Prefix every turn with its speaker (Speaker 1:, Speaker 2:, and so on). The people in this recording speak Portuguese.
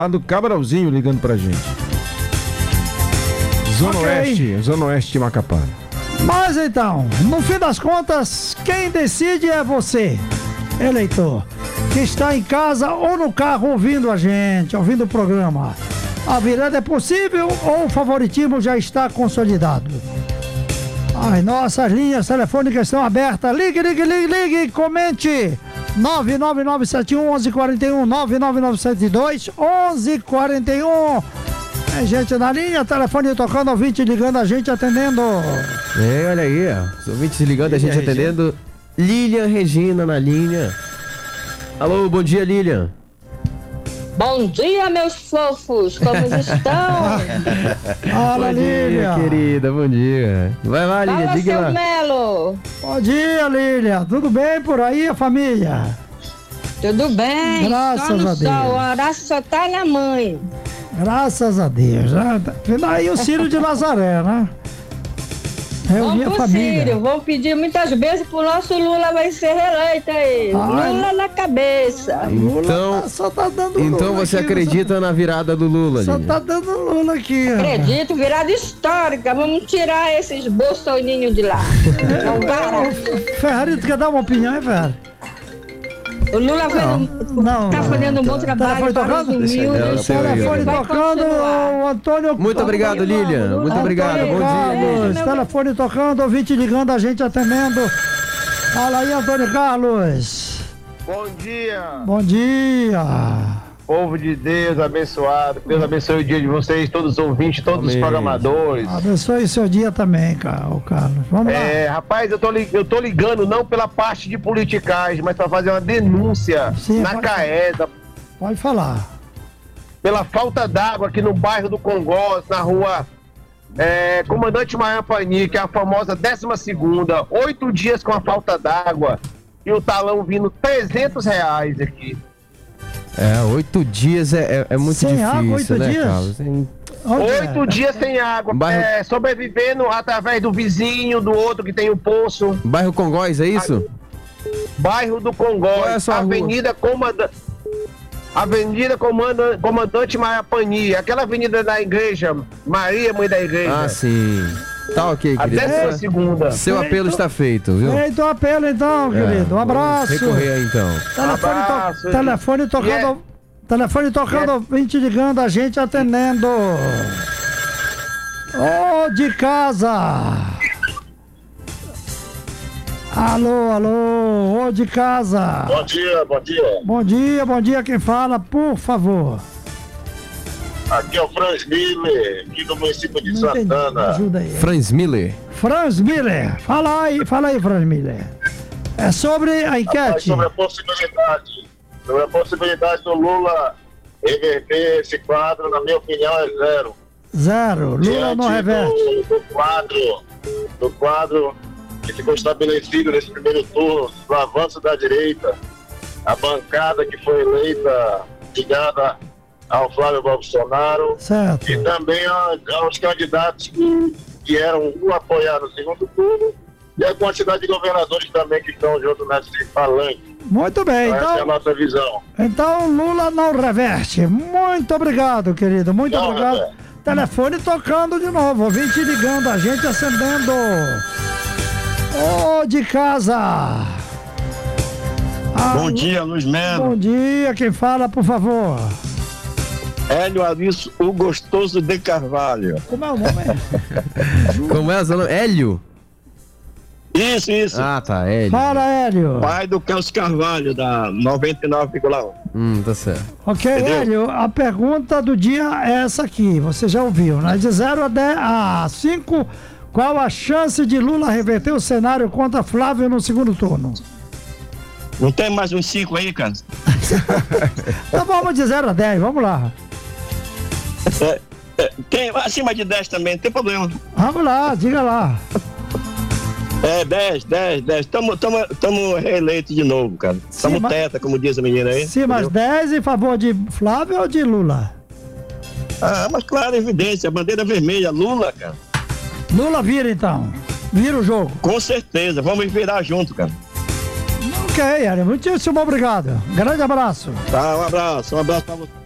Speaker 1: do Cabralzinho ligando pra gente. Zona Oeste de Macapá.
Speaker 2: Mas então, no fim das contas, quem decide é você, eleitor, que está em casa ou no carro ouvindo a gente, ouvindo o programa. A virada é possível ou o favoritismo já está consolidado? As nossas linhas telefônicas estão abertas. Ligue, comente. 99971-1141, 99972-1141. Tem gente na linha, telefone tocando, ouvinte ligando, a gente atendendo.
Speaker 3: Olha aí, os ouvintes ligando, a gente atendendo. Lilian Regina na linha. Alô, bom dia, Lilian.
Speaker 4: Bom dia, meus fofos, como estão?
Speaker 2: Fala, Lilian.
Speaker 3: Querida, bom dia. Vai lá, Lilian,
Speaker 4: Fala,
Speaker 3: diga
Speaker 4: seu
Speaker 3: lá.
Speaker 4: Melo.
Speaker 2: Bom dia, Lilian. Tudo bem por aí, a família?
Speaker 4: Tudo bem?
Speaker 2: Graças
Speaker 4: só no
Speaker 2: a Deus.
Speaker 4: sol, o Horácio só tá na mãe.
Speaker 2: Graças a Deus. Vendo aí o Ciro de Nazaré, né? Reunir a
Speaker 4: Vamos pro
Speaker 2: família.
Speaker 4: Círio, vamos pedir muitas bênçãos pro nosso Lula, vai ser reeleito aí. Lula na cabeça.
Speaker 3: Então,
Speaker 2: Só tá dando Lula.
Speaker 3: então você
Speaker 2: aqui,
Speaker 3: acredita na virada do Lula,
Speaker 2: Só
Speaker 3: Lilian?
Speaker 2: tá dando Lula aqui.
Speaker 4: Acredito, virada histórica. Vamos tirar esses bolsoninhos de lá. Não para.
Speaker 2: Ferrari, tu quer dar uma opinião, hein, Ferrari?
Speaker 4: O Lula tá fazendo um bom trabalho para os humildes.
Speaker 2: Telefone
Speaker 4: Vai
Speaker 2: tocando,
Speaker 4: continuar.
Speaker 2: o Antônio.
Speaker 3: Muito obrigado, Lilian. Muito obrigado. Bom dia,
Speaker 2: Carlos,
Speaker 3: Lilian.
Speaker 2: telefone tocando, ouvinte ligando, a gente atendendo. Fala aí, Antônio Carlos.
Speaker 5: Bom dia,
Speaker 2: Bom dia.
Speaker 5: povo de Deus abençoado. Deus abençoe o dia de vocês, todos os ouvintes, todos os
Speaker 3: Amém.
Speaker 5: programadores.
Speaker 2: Abençoe seu dia também, o Carlos. Vamos lá.
Speaker 5: Rapaz, eu tô ligando não pela parte de politicagem, mas para fazer uma denúncia
Speaker 2: Sim,
Speaker 5: na
Speaker 2: pode-
Speaker 5: CAESA
Speaker 2: Pode falar.
Speaker 5: pela falta d'água aqui no bairro do Congós, na rua Comandante Maia Pani, que é a famosa 12ª, 8 dias com a falta d'água e o talão vindo R$300 aqui.
Speaker 3: 8 dias é muito
Speaker 2: Sem
Speaker 3: difícil,
Speaker 2: água, 8
Speaker 3: né,
Speaker 2: dias?
Speaker 3: Carlos?
Speaker 2: Onde é?
Speaker 5: 8 dias sem água,
Speaker 3: Bairro-
Speaker 5: sobrevivendo através do vizinho, do outro que tem o poço.
Speaker 3: Bairro Congós, é isso?
Speaker 5: Bairro do
Speaker 3: Qual é a
Speaker 5: Congós,
Speaker 3: sua rua?
Speaker 5: Avenida Comandante Maia Pani, aquela avenida da igreja, Maria, mãe da igreja.
Speaker 3: Ah, sim. Tá ok,
Speaker 5: A
Speaker 3: querido.
Speaker 5: 12ª.
Speaker 3: Seu apelo está feito, viu?
Speaker 2: Feito o apelo então, querido. Um abraço.
Speaker 3: Recorrer aí, então.
Speaker 5: Abraço.
Speaker 2: Telefone tocando. Telefone tocando, ouvinte ligando, a gente atendendo. Ô, de casa. Alô, ô, de casa.
Speaker 6: Bom dia, bom dia.
Speaker 2: Bom dia, quem fala, por favor.
Speaker 6: Aqui é o Franz Miller, aqui do município de
Speaker 2: Não entendi, me
Speaker 6: Santana.
Speaker 2: ajuda aí.
Speaker 3: Franz Miller.
Speaker 2: Franz Miller, fala aí, Franz Miller. É sobre a
Speaker 6: Rapaz,
Speaker 2: enquete.
Speaker 6: sobre a possibilidade do Lula reverter esse quadro, na minha opinião, é zero.
Speaker 2: Zero, Lula não
Speaker 6: Diante
Speaker 2: reverte.
Speaker 6: do quadro que ficou estabelecido nesse primeiro turno, do avanço da direita, a bancada que foi eleita ligada ao Flávio Bolsonaro
Speaker 2: Certo.
Speaker 6: e também aos candidatos que eram o apoiar no segundo turno e a quantidade de governadores também que estão junto nesse palanque.
Speaker 2: Muito bem,
Speaker 6: Essa é a
Speaker 2: então.
Speaker 6: nossa visão.
Speaker 2: Então Lula não reverte. Muito obrigado, querido. Muito
Speaker 6: Não
Speaker 2: obrigado.
Speaker 6: reverte.
Speaker 2: Telefone tocando de novo. Ouvinte ligando, a gente acendendo. Ô, de casa.
Speaker 7: Bom dia, Luiz Melo.
Speaker 2: Bom dia, quem fala, por favor.
Speaker 7: Hélio Alice, o gostoso de Carvalho.
Speaker 2: Como é o nome?
Speaker 3: Como é o seu nome? Hélio?
Speaker 7: Isso.
Speaker 3: Ah, tá, Hélio.
Speaker 2: Fala, Hélio.
Speaker 7: Pai do Celso Carvalho, da 99,1.
Speaker 3: Tá certo.
Speaker 2: Ok,
Speaker 7: Entendeu?
Speaker 2: Hélio, a pergunta do dia é essa aqui, você já ouviu, né? De 0 a 5, qual a chance de Lula reverter o cenário contra Flávio no segundo turno?
Speaker 7: Não tem mais uns 5 aí, cara?
Speaker 2: Então vamos de 0 a 10, vamos lá.
Speaker 7: Tem acima de 10 também, não tem problema.
Speaker 2: Vamos lá, diga lá.
Speaker 7: 10. Tamo reeleito de novo, cara. Tamo
Speaker 2: mas-
Speaker 7: teta, como diz a menina aí.
Speaker 2: Sim, mas
Speaker 7: entendeu?
Speaker 2: 10 em favor de Flávio ou de Lula?
Speaker 7: Ah, mas claro, evidência, a bandeira vermelha, Lula, cara.
Speaker 2: Lula vira então, vira o jogo.
Speaker 7: Com certeza, vamos virar junto, cara.
Speaker 2: Ok, Hélio, muitíssimo obrigado. Grande abraço.
Speaker 7: Tá, um abraço pra você.